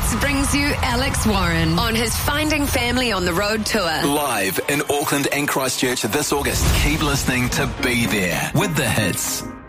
Hits brings you Alex Warren on his Finding Family on the Road tour. Live in Auckland and Christchurch this August. Keep listening to Be There with The Hits.